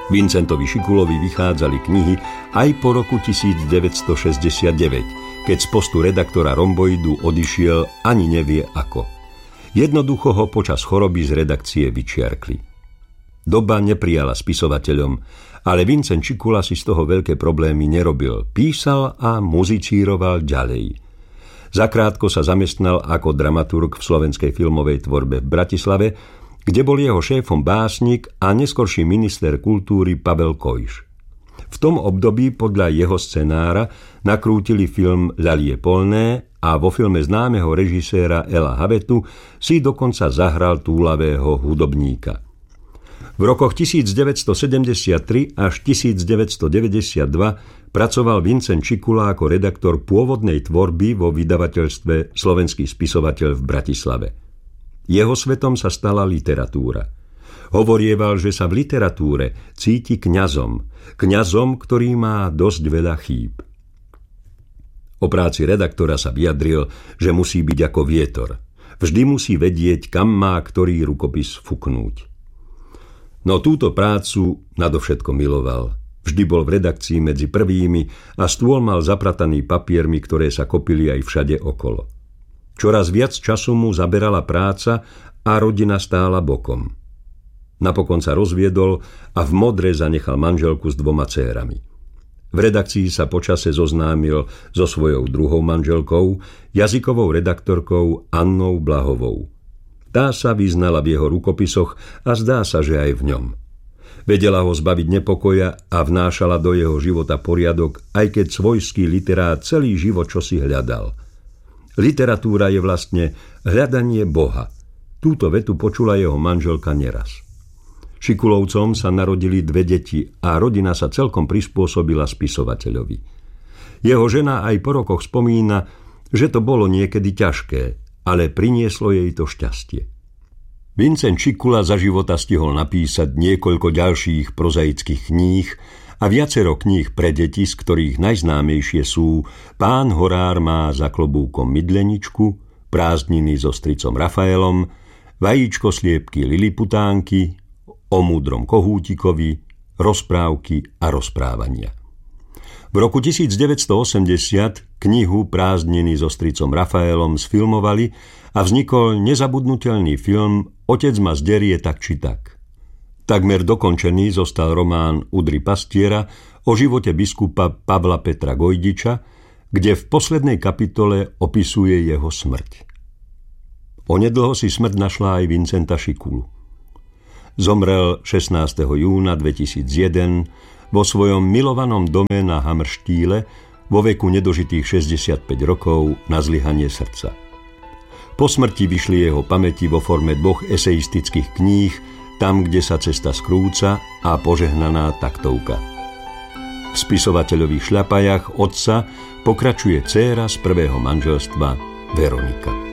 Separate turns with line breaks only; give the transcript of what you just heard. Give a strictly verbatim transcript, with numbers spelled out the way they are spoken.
Vincentovi Šikulovi vychádzali knihy aj po roku devätnásťstošesťdesiatdeväť, keď z postu redaktora Romboidu odišiel ani nevie ako. Jednoducho ho počas choroby z redakcie vyčiarkli. Doba neprijala spisovateľom, ale Vincent Šikula si z toho veľké problémy nerobil. Písal a muzicíroval ďalej. Zakrátko sa zamestnal ako dramaturg v slovenskej filmovej tvorbe v Bratislave, kde bol jeho šéfom básnik a neskorší minister kultúry Pavel Kojš. V tom období podľa jeho scenára nakrútili film Ľalie polné a vo filme známeho režiséra Ela Havetu si dokonca zahral túlavého hudobníka. V rokoch devätnásťstosedemdesiattri až devätnásťstodeväťdesiatdva pracoval Vincent Šikula ako redaktor pôvodnej tvorby vo vydavateľstve Slovenský spisovateľ v Bratislave. Jeho svetom sa stala literatúra. Hovorieval, že sa v literatúre cíti kňazom, kňazom, ktorý má dosť veľa chýb. O práci redaktora sa vyjadril, že musí byť ako vietor. Vždy musí vedieť, kam má ktorý rukopis fuknúť. No túto prácu nadovšetko miloval. Vždy bol v redakcii medzi prvými a stôl mal zaprataný papiermi, ktoré sa kopili aj všade okolo. Čoraz viac času mu zaberala práca a rodina stála bokom. Napokon sa rozviedol a v Modre zanechal manželku s dvoma dcérami. V redakcii sa počase zoznámil so svojou druhou manželkou, jazykovou redaktorkou Annou Blahovou. Tá sa vyznala v jeho rukopisoch a zdá sa, že aj v ňom. Vedela ho zbaviť nepokoja a vnášala do jeho života poriadok, aj keď svojský literát celý život čosi hľadal. Literatúra je vlastne hľadanie Boha. Túto vetu počula jeho manželka neraz. Šikulovcom sa narodili dve deti a rodina sa celkom prispôsobila spisovateľovi. Jeho žena aj po rokoch spomína, že to bolo niekedy ťažké, ale prinieslo jej to šťastie. Vincent Šikula za života stihol napísať niekoľko ďalších prozaických kníh a viacero kníh pre deti, z ktorých najznámejšie sú Pán Horár má za klobúkom mydleničku, Prázdniny so stricom Rafaelom, Vajíčko sliepky Liliputánky, O múdrom kohútikovi, Rozprávky a rozprávania. V roku devätnásťstoosemdesiat knihu Prázdniny so stricom Rafaelom sfilmovali a vznikol nezabudnutelný film Otec ma zderie tak či tak. Takmer dokončený zostal román Udry pastiera o živote biskupa Pavla Petra Gojdiča, kde v poslednej kapitole opisuje jeho smrť. Onedlho si smrť našla aj Vincenta Šikulu. Zomrel šestnásteho júna dvetisícjeden vo svojom milovanom dome na Hamrštíle vo veku nedožitých šesťdesiatpäť rokov na zlyhanie srdca. Po smrti vyšli jeho pamäti vo forme dvoch eseistických kníh Tam, kde sa cesta skrúca a Požehnaná taktovka. V spisovateľových šľapajách otca pokračuje dcéra z prvého manželstva Veronika.